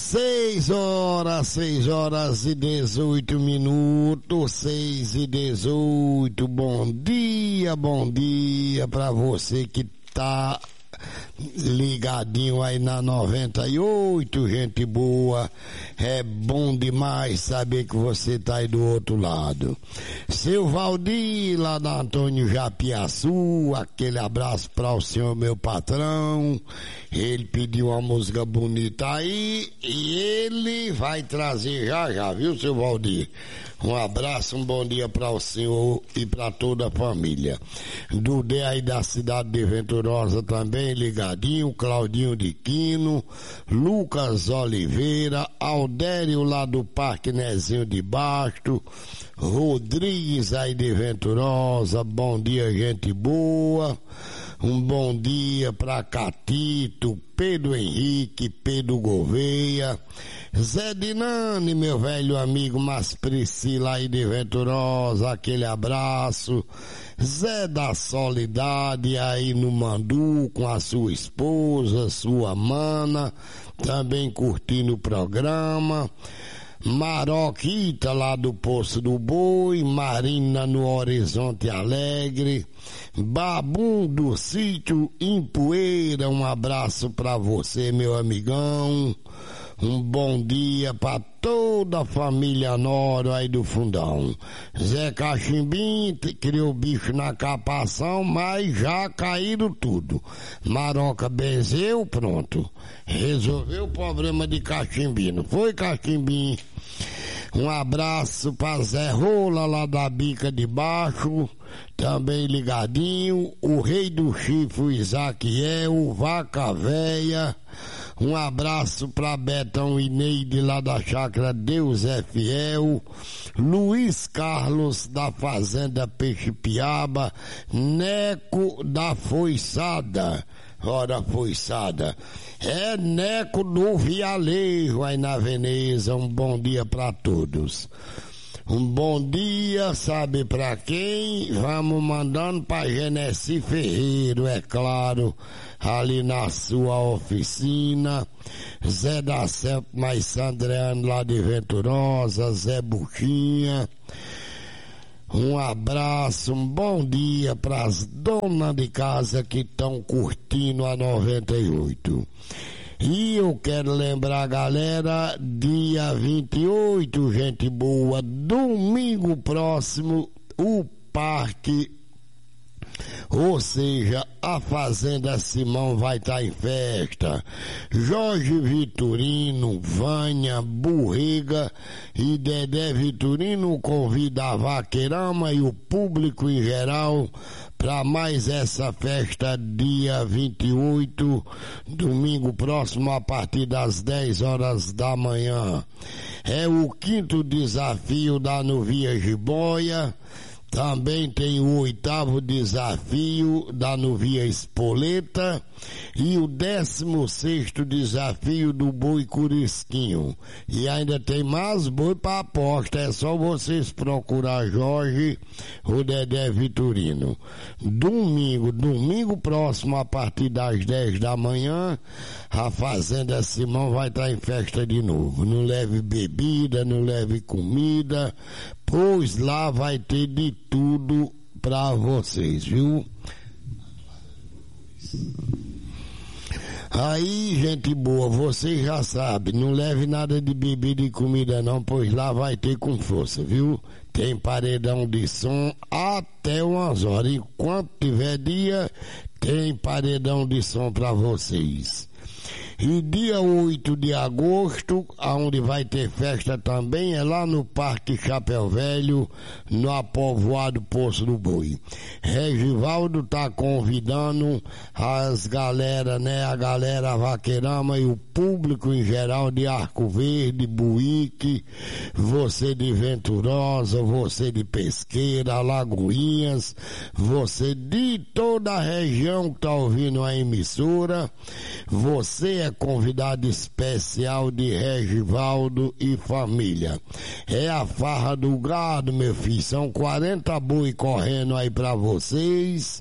6h18, 6h18. Bom dia pra você que tá ligadinho aí na 98, gente boa. É bom demais saber que você tá aí do outro lado. Seu Valdir, lá da Antônio Japiaçu, aquele abraço para o senhor, meu patrão. Ele pediu uma música bonita aí e ele vai trazer já, viu, seu Valdir? Um abraço, um bom dia para o senhor e para toda a família. Dudé aí da cidade de Venturosa também, ligadinho, Claudinho de Quino, Lucas Oliveira, Aldério lá do Parque Nezinho de Basto, Rodrigues aí de Venturosa, bom dia, gente boa. Um bom dia para Catito, Pedro Henrique, Pedro Gouveia, Zé Dinani, meu velho amigo, mas Priscila aí de Venturosa, aquele abraço. Zé da Solidade aí no Mandu com a sua esposa, sua mana, também curtindo o programa. Maroquita lá do Poço do Boi, Marina no Horizonte Alegre, Babum do Sítio Empoeira, um abraço pra você, meu amigão. Um bom dia pra toda a família Noro aí do Fundão. Zé Cachimbim criou bicho na capação, mas já caíram tudo. Maroca benzeu, pronto. Resolveu o problema de Cachimbim, não foi, Cachimbim? Um abraço pra Zé Rola lá da Bica de Baixo, também ligadinho. O Rei do Chifre, Isaquiel, Vaca Véia. Um abraço pra Betão e Neide lá da Chácara Deus é Fiel, Luiz Carlos da Fazenda Peixe Piaba, Neco da Foiçada. Ora, Foiçada. É Neco do Vialejo aí na Veneza. Um bom dia pra todos. Um bom dia, sabe pra quem? Vamos mandando pra Genesi Ferreiro, é claro, ali na sua oficina. Zé da Celpo, mais Sandreano lá de Venturosa, Zé Buchinha. Um abraço, um bom dia pras donas de casa que estão curtindo a 98. E eu quero lembrar a galera, dia 28, gente boa, domingo próximo, o parque, ou seja, a Fazenda Simão vai estar em festa. Jorge Vitorino, Vânia, Burrega e Dedé Vitorino convida a Vaqueirama e o público em geral para mais essa festa dia 28, domingo próximo, a partir das 10 horas da manhã. É o 5º desafio da Nuvia Jiboia. Também tem o 8º desafio da Nuvia Espoleta e o 16º desafio do Boi Curisquinho. E ainda tem mais boi para aposta, é só vocês procurar Jorge ou Dedé Vitorino. Domingo próximo, a partir das 10 da manhã, a Fazenda Simão vai estar em festa de novo. Não leve bebida, não leve comida, pois lá vai ter de tudo pra vocês, viu? Aí, gente boa, vocês já sabem, não leve nada de bebida e comida não, pois lá vai ter com força, viu? Tem paredão de som até umas horas. Enquanto tiver dia, tem paredão de som pra vocês. E dia 8 de agosto, onde vai ter festa também, é lá no Parque Chapéu Velho, no apovoado Poço do Boi. Regivaldo tá convidando as galera, né, a galera Vaqueirama e o público em geral de Arco Verde, Buíque, você de Venturosa, você de Pesqueira, Lagoinhas, você de toda a região que tá ouvindo a emissora, você é convidado especial de Regivaldo e família. É a farra do gado, meu filho. São 40 boi correndo aí pra vocês.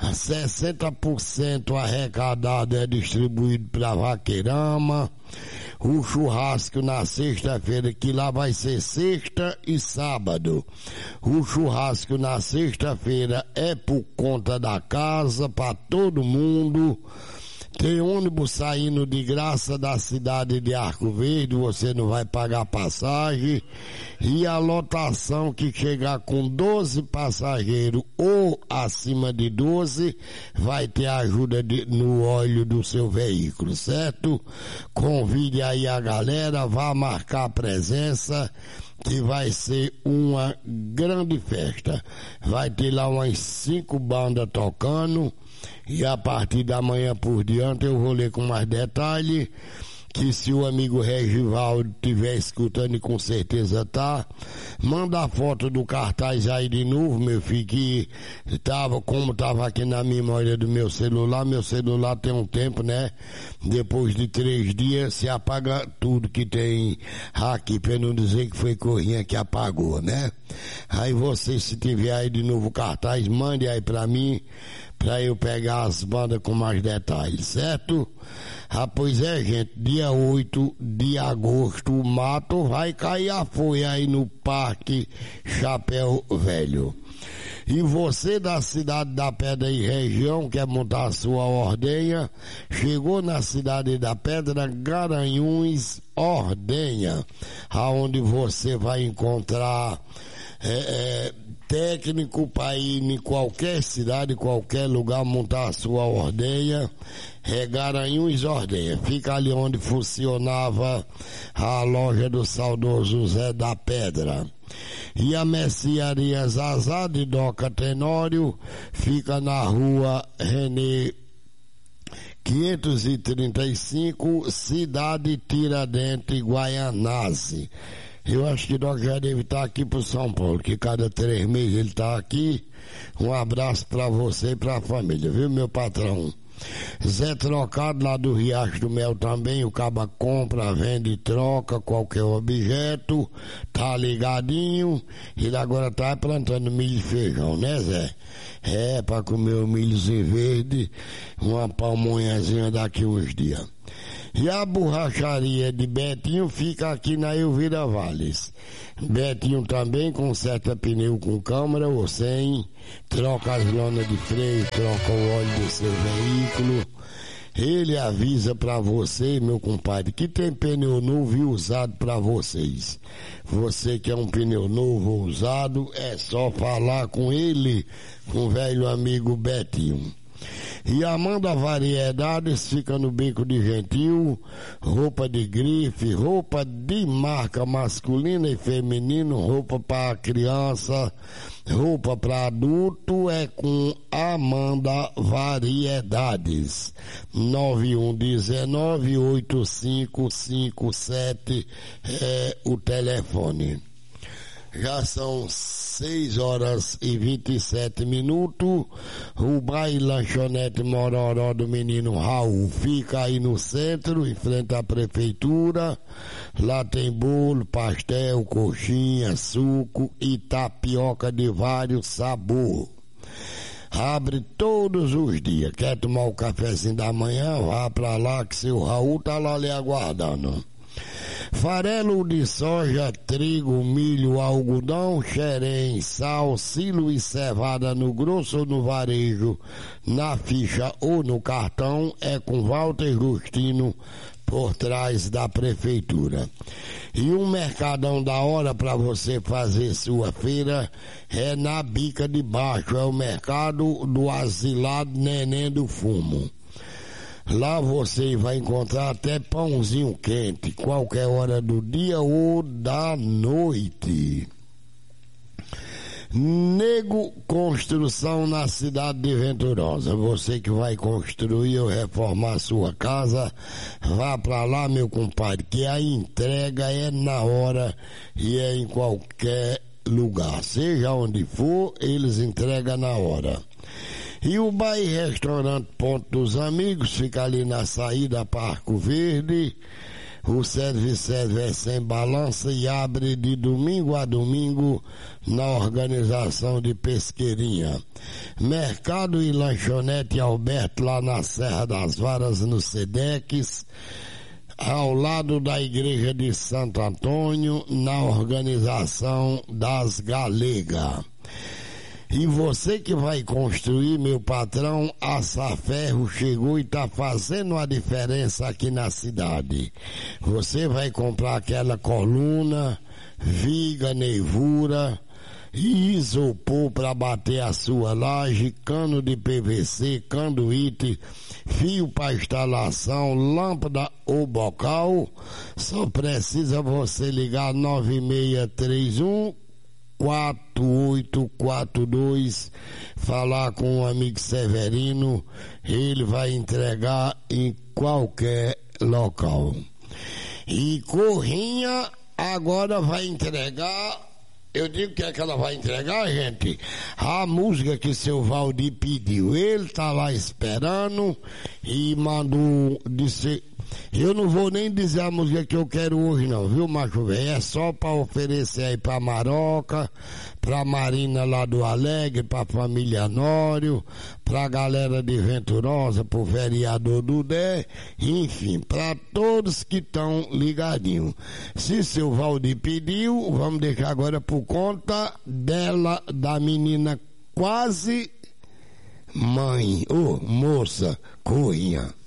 60% arrecadado é distribuído pra Vaqueirama. O churrasco na sexta-feira, que lá vai ser sexta e sábado. O churrasco na sexta-feira é por conta da casa, para todo mundo. Tem ônibus saindo de graça da cidade de Arco Verde, você não vai pagar passagem. E a lotação que chegar com 12 passageiros ou acima de 12, vai ter ajuda no óleo do seu veículo, certo? Convide aí a galera, vá marcar a presença, que vai ser uma grande festa. Vai ter lá umas 5 bandas tocando. E a partir da manhã por diante eu vou ler com mais detalhe, que se o amigo Regivaldo estiver escutando, e com certeza tá, manda a foto do cartaz aí de novo, meu filho, que como tava aqui na memória do meu celular tem um tempo, né? Depois de 3 dias se apaga tudo que tem aqui, pra não dizer que foi Corrinha que apagou, né? Aí você, se tiver aí de novo o cartaz, mande aí pra mim, pra eu pegar as bandas com mais detalhes, certo? Ah, pois é, gente, dia 8 de agosto o mato vai cair a folha aí no Parque Chapéu Velho. E você da cidade da Pedra e região, quer montar a sua ordenha, chegou na cidade da Pedra, Garanhuns Ordenha, aonde você vai encontrar técnico para ir em qualquer cidade, qualquer lugar, montar a sua ordenha. Garanhuns Ordenha, fica ali onde funcionava a loja do saudoso Zé da Pedra. E a mercearia Zazá de Doca Tenório fica na rua René 535, Cidade Tiradentes, Guaianazes. Eu acho que o Doc já deve estar aqui pro São Paulo, que cada 3 meses ele está aqui. Um abraço para você e para a família, viu, meu patrão? Zé Trocado lá do Riacho do Mel também, o caba compra, vende, troca qualquer objeto, tá ligadinho. Ele agora tá plantando milho e feijão, né, Zé? Pra comer o milhozinho verde, uma pamonhazinha daqui uns dias. E a borracharia de Betinho fica aqui na Elvira Valles. Betinho também conserta pneu com câmara ou sem, troca as lonas de freio, troca o óleo do seu veículo. Ele avisa pra você, meu compadre, que tem pneu novo e usado pra vocês. Você que é um pneu novo ou usado, é só falar com ele, com o velho amigo Betinho. E Amanda Variedades fica no Beco de Gentil, roupa de grife, roupa de marca masculina e feminino, roupa para criança, roupa para adulto, é com Amanda Variedades. 9119-8557 é o telefone. Já são 6h27. O baile Lanchonete Mororó do menino Raul fica aí no centro, em frente à prefeitura. Lá tem bolo, pastel, coxinha, suco e tapioca de vários sabores. Abre todos os dias. Quer tomar o cafezinho da manhã? Vá pra lá que seu Raul tá lá lhe aguardando. Farelo de soja, trigo, milho, algodão, xerém, sal, silo e cevada no grosso ou no varejo, na ficha ou no cartão, é com Walter Justino por trás da prefeitura. E um mercadão da hora para você fazer sua feira é na Bica de Baixo, é o mercado do asilado Neném do Fumo. Lá você vai encontrar até pãozinho quente, qualquer hora do dia ou da noite. Nego Construção na cidade de Venturosa. Você que vai construir ou reformar sua casa, vá pra lá, meu compadre, que a entrega é na hora e é em qualquer lugar. Seja onde for, eles entregam na hora. E o bar e restaurante Ponto dos Amigos fica ali na saída Parco Verde. O serviço é sem balança e abre de domingo a domingo na organização de Pesqueirinha. Mercado e Lanchonete Alberto lá na Serra das Varas, no Sedex. ao lado da igreja de Santo Antônio, na organização das Galegas. E você que vai construir, meu patrão, a Saferro chegou e está fazendo a diferença aqui na cidade. Você vai comprar aquela coluna, viga, neivura, isopor para bater a sua laje, cano de PVC, canduíte, fio para instalação, lâmpada ou bocal. Só precisa você ligar 9631 4842, falar com o amigo Severino, ele vai entregar em qualquer local. E Corrinha agora vai entregar, eu digo que é que ela vai entregar, gente, a música que seu Valdir pediu. Ele tá lá esperando e mandou dizer. Eu não vou nem dizer a música que eu quero hoje não, viu, macho velho? É só pra oferecer aí pra Maroca, pra Marina lá do Alegre, pra família Nório, pra galera de Venturosa, pro vereador Dudé, enfim, pra todos que estão ligadinhos. Se seu Valdir pediu, vamos deixar agora por conta dela, da menina quase mãe, moça, Corrinha.